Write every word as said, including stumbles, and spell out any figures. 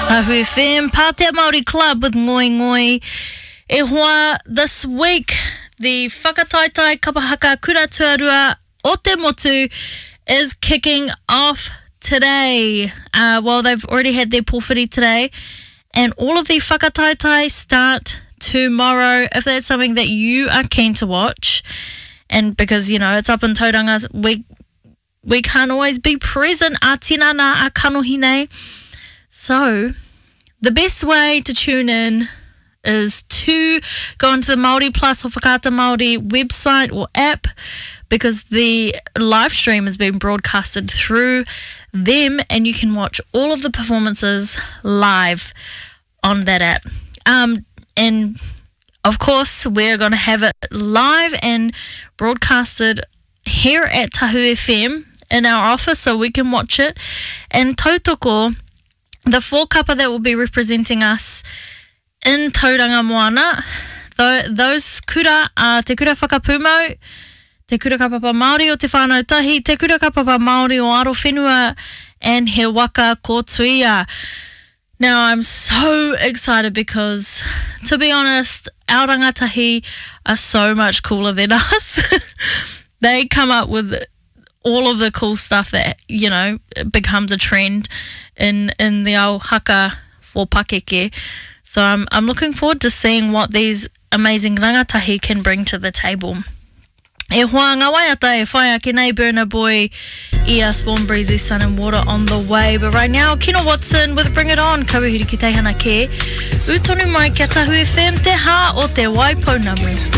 Tahu F M, Pātea Māori Club with Ngoi Ngoi. E hoa, this week, the Whakataitai Kapahaka Kuratuarua o Te Motu is kicking off today. Uh, well, they've already had their pōwhiri today, and all of the Whakataitai start tomorrow, if that's something that you are keen to watch. And because, you know, it's up in Tauranga, we, we can't always be present. A tinana a kanohi. So, the best way to tune in is to go into the Māori Plus or Whakaata Māori website or app, because the live stream has been broadcasted through them and you can watch all of the performances live on that app. Um, and of course, we're going to have it live and broadcasted here at Tahu F M in our office so we can watch it. And tautoko, the four kapa that will be representing us in Tauranga Moana, th- those kura are Te Kura Whakapūmau, Te Kura Kapapa Māori o Te Whānau Tahi, Te Kura Kapapa Māori o Aro Whenua, and He Waka Kotuia. Now, I'm so excited because, to be honest, our rangatahi are so much cooler than us. They come up with all of the cool stuff that, you know, becomes a trend in in the ao haka for Pakeke. So I'm I'm looking forward to seeing what these amazing rangatahi can bring to the table. E hoa ngā waiata e whai ake nei Burna Boy, ia Spawn Breezy, Sun and Water on the way. But right now, Kina Watson with Bring It On, kauhiri ki teihana ke. Utonu mai kia Tahu F M, te hā o te Waipo Namu.